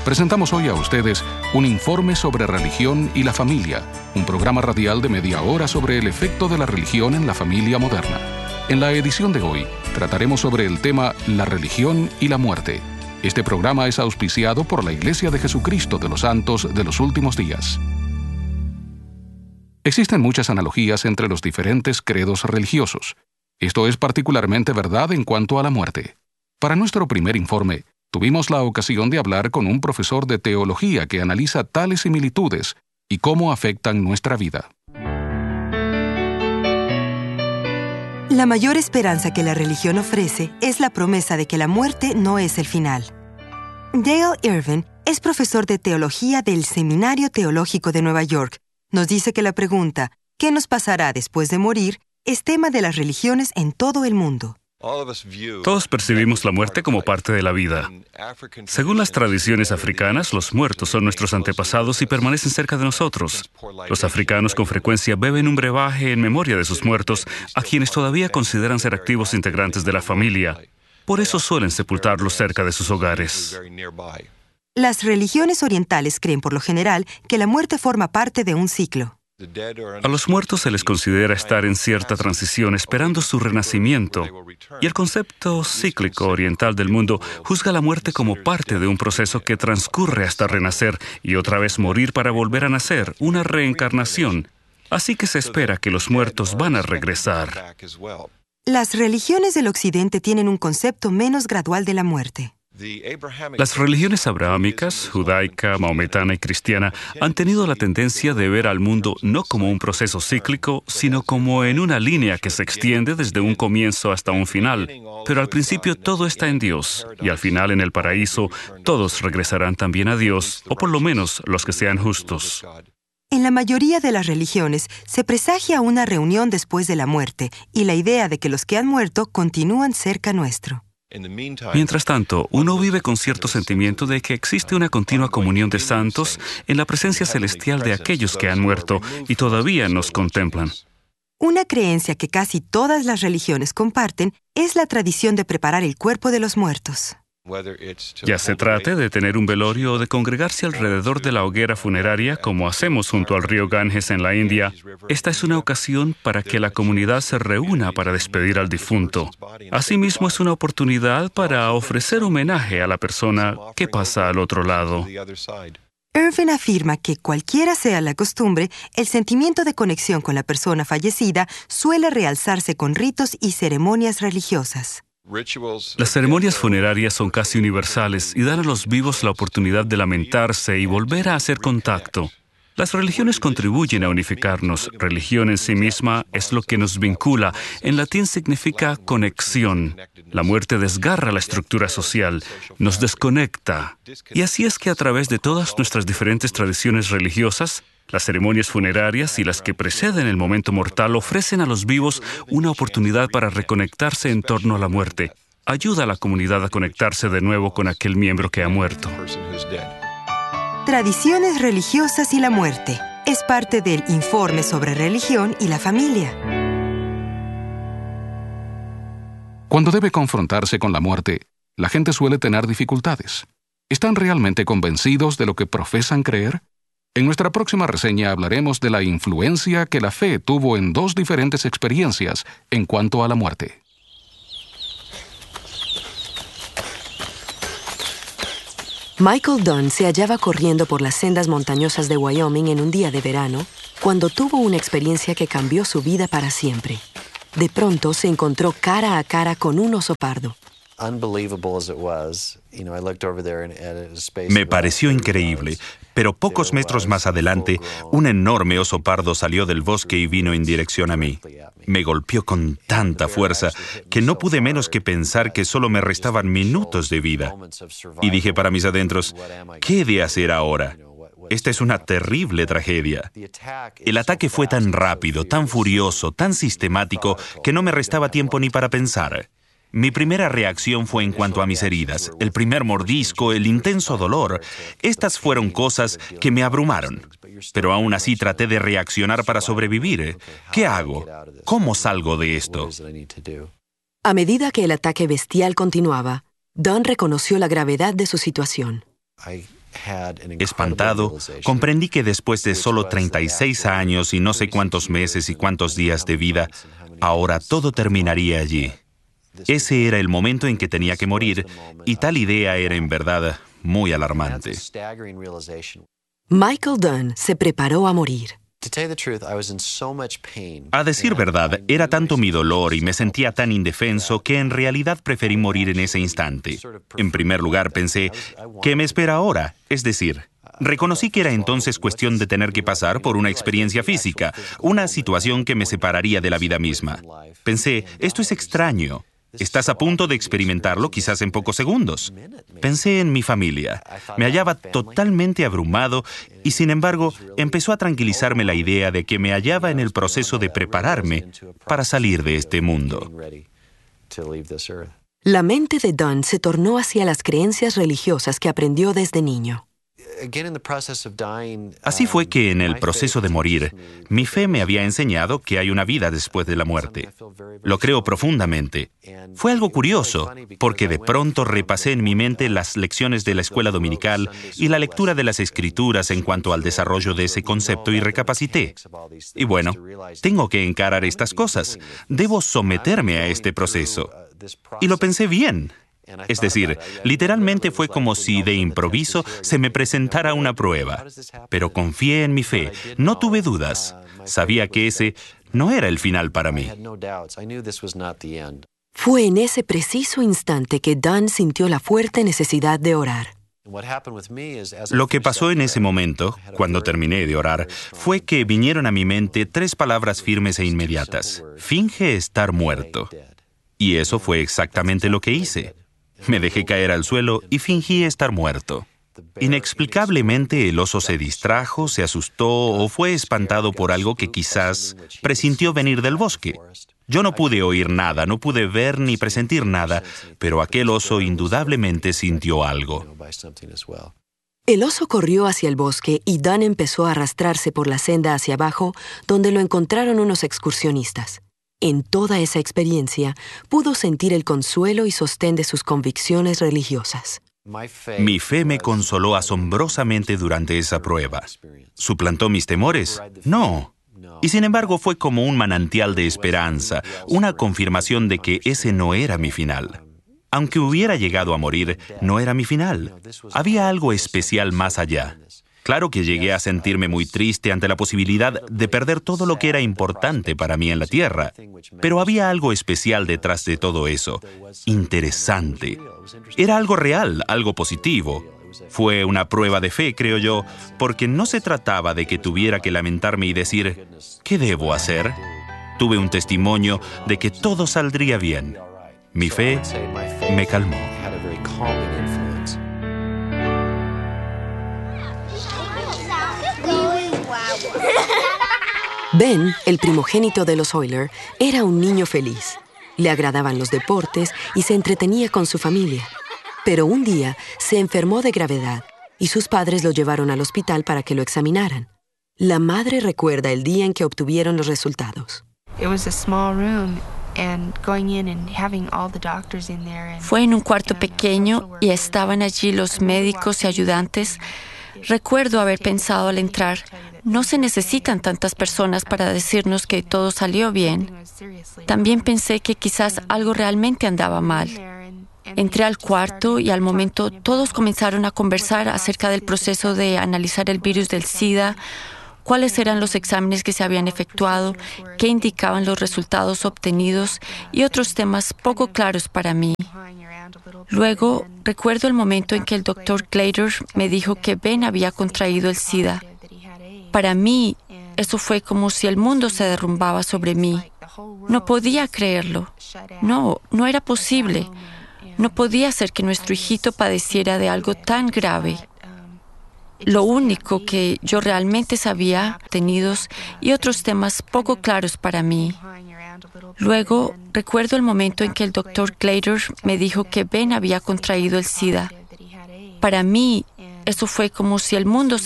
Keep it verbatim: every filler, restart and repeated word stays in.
Presentamos hoy a ustedes un informe sobre religión y la familia, un programa radial de media hora sobre el efecto de la religión en la familia moderna. En la edición de hoy, trataremos sobre el tema La religión y la muerte. Este programa es auspiciado por la Iglesia de Jesucristo de los Santos de los Últimos Días. Existen muchas analogías entre los diferentes credos religiosos. Esto es particularmente verdad en cuanto a la muerte. Para nuestro primer informe, tuvimos la ocasión de hablar con un profesor de teología que analiza tales similitudes y cómo afectan nuestra vida. La mayor esperanza que la religión ofrece es la promesa de que la muerte no es el final. Dale Irvin es profesor de teología del Seminario Teológico de Nueva York. Nos dice que la pregunta, ¿qué nos pasará después de morir?, es tema de las religiones en todo el mundo. Todos percibimos la muerte como parte de la vida. Según las tradiciones africanas, los muertos son nuestros antepasados y permanecen cerca de nosotros. Los africanos con frecuencia beben un brebaje en memoria de sus muertos, a quienes todavía consideran ser activos integrantes de la familia. Por eso suelen sepultarlos cerca de sus hogares. Las religiones orientales creen por lo general que la muerte forma parte de un ciclo. A los muertos se les considera estar en cierta transición, esperando su renacimiento. Y el concepto cíclico oriental del mundo juzga la muerte como parte de un proceso que transcurre hasta renacer y otra vez morir para volver a nacer, una reencarnación. Así que se espera que los muertos van a regresar. Las religiones del Occidente tienen un concepto menos gradual de la muerte. Las religiones abrahámicas, judaica, maometana y cristiana han tenido la tendencia de ver al mundo no como un proceso cíclico, sino como en una línea que se extiende desde un comienzo hasta un final. Pero al principio todo está en Dios, y al final en el paraíso todos regresarán también a Dios, o por lo menos los que sean justos. En la mayoría de las religiones se presagia una reunión después de la muerte y la idea de que los que han muerto continúan cerca nuestro. Mientras tanto, uno vive con cierto sentimiento de que existe una continua comunión de santos en la presencia celestial de aquellos que han muerto y todavía nos contemplan. Una creencia que casi todas las religiones comparten es la tradición de preparar el cuerpo de los muertos. Ya se trate de tener un velorio o de congregarse alrededor de la hoguera funeraria, como hacemos junto al río Ganges en la India, esta es una ocasión para que la comunidad se reúna para despedir al difunto. Asimismo, es una oportunidad para ofrecer homenaje a la persona que pasa al otro lado. Irvin afirma que cualquiera sea la costumbre, el sentimiento de conexión con la persona fallecida suele realzarse con ritos y ceremonias religiosas. Las ceremonias funerarias son casi universales y dan a los vivos la oportunidad de lamentarse y volver a hacer contacto. Las religiones contribuyen a unificarnos. Religión en sí misma es lo que nos vincula. En latín significa conexión. La muerte desgarra la estructura social, nos desconecta. Y así es que a través de todas nuestras diferentes tradiciones religiosas, las ceremonias funerarias y las que preceden el momento mortal ofrecen a los vivos una oportunidad para reconectarse en torno a la muerte. Ayuda a la comunidad a conectarse de nuevo con aquel miembro que ha muerto. Tradiciones religiosas y la muerte es parte del informe sobre religión y la familia. Cuando debe confrontarse con la muerte, la gente suele tener dificultades. ¿Están realmente convencidos de lo que profesan creer? En nuestra próxima reseña hablaremos de la influencia que la fe tuvo en dos diferentes experiencias en cuanto a la muerte. Michael Dunn se hallaba corriendo por las sendas montañosas de Wyoming en un día de verano, cuando tuvo una experiencia que cambió su vida para siempre. De pronto se encontró cara a cara con un oso pardo. Me pareció increíble, pero pocos metros más adelante, un enorme oso pardo salió del bosque y vino en dirección a mí. Me golpeó con tanta fuerza que no pude menos que pensar que solo me restaban minutos de vida. Y dije para mis adentros, ¿qué he de hacer ahora? Esta es una terrible tragedia. El ataque fue tan rápido, tan furioso, tan sistemático, que no me restaba tiempo ni para pensar. Mi primera reacción fue en cuanto a mis heridas, el primer mordisco, el intenso dolor. Estas fueron cosas que me abrumaron. Pero aún así traté de reaccionar para sobrevivir. ¿Qué hago? ¿Cómo salgo de esto? A medida que el ataque bestial continuaba, Dunn reconoció la gravedad de su situación. Espantado, comprendí que después de solo treinta y seis años y no sé cuántos meses y cuántos días de vida, ahora todo terminaría allí. Ese era el momento en que tenía que morir, y tal idea era en verdad muy alarmante. Michael Dunn se preparó a morir. A decir verdad, era tanto mi dolor y me sentía tan indefenso que en realidad preferí morir en ese instante. En primer lugar pensé, ¿qué me espera ahora? Es decir, reconocí que era entonces cuestión de tener que pasar por una experiencia física, una situación que me separaría de la vida misma. Pensé, esto es extraño. Estás a punto de experimentarlo quizás en pocos segundos. Pensé en mi familia. Me hallaba totalmente abrumado y, sin embargo, empezó a tranquilizarme la idea de que me hallaba en el proceso de prepararme para salir de este mundo. La mente de Dunn se tornó hacia las creencias religiosas que aprendió desde niño. Así fue que en el proceso de morir, mi fe me había enseñado que hay una vida después de la muerte. Lo creo profundamente. Fue algo curioso, porque de pronto repasé en mi mente las lecciones de la escuela dominical y la lectura de las escrituras en cuanto al desarrollo de ese concepto y recapacité. Y bueno, tengo que encarar estas cosas. Debo someterme a este proceso. Y lo pensé bien. Es decir, literalmente fue como si de improviso se me presentara una prueba. Pero confié en mi fe, no tuve dudas. Sabía que ese no era el final para mí. Fue en ese preciso instante que Dunn sintió la fuerte necesidad de orar. Lo que pasó en ese momento, cuando terminé de orar, fue que vinieron a mi mente tres palabras firmes e inmediatas. Finge estar muerto. Y eso fue exactamente lo que hice. Me dejé caer al suelo y fingí estar muerto. Inexplicablemente el oso se distrajo, se asustó o fue espantado por algo que quizás presintió venir del bosque. Yo no pude oír nada, no pude ver ni presentir nada, pero aquel oso indudablemente sintió algo. El oso corrió hacia el bosque y Dunn empezó a arrastrarse por la senda hacia abajo, donde lo encontraron unos excursionistas. En toda esa experiencia, pudo sentir el consuelo y sostén de sus convicciones religiosas. Mi fe me consoló asombrosamente durante esa prueba. ¿Suplantó mis temores? No. Y sin embargo fue como un manantial de esperanza, una confirmación de que ese no era mi final. Aunque hubiera llegado a morir, no era mi final. Había algo especial más allá. Claro que llegué a sentirme muy triste ante la posibilidad de perder todo lo que era importante para mí en la tierra. Pero había algo especial detrás de todo eso, interesante. Era algo real, algo positivo. Fue una prueba de fe, creo yo, porque no se trataba de que tuviera que lamentarme y decir, ¿qué debo hacer? Tuve un testimonio de que todo saldría bien. Mi fe me calmó. Ben, el primogénito de los Oiler, era un niño feliz. Le agradaban los deportes y se entretenía con su familia. Pero un día se enfermó de gravedad y sus padres lo llevaron al hospital para que lo examinaran. La madre recuerda el día en que obtuvieron los resultados. Fue en un cuarto pequeño y estaban allí los médicos y ayudantes. Recuerdo haber pensado al entrar, no se necesitan tantas personas para decirnos que todo salió bien. También pensé que quizás algo realmente andaba mal. Entré al cuarto y al momento todos comenzaron a conversar acerca del proceso de analizar el virus del SIDA, cuáles eran los exámenes que se habían efectuado, qué indicaban los resultados obtenidos y otros temas poco claros para mí. Luego, recuerdo el momento en que el doctor Glader me dijo que Ben había contraído el SIDA. Para mí, eso fue como si el mundo se derrumbaba sobre mí. No podía creerlo. No, no era posible. No podía ser que nuestro hijito padeciera de algo tan grave. Lo único que yo realmente sabía, tenidos y otros temas poco claros para mí. Luego, recuerdo el momento en que el doctor Glader me dijo que Ben había contraído el SIDA. Para mí, eso fue como si el mundo se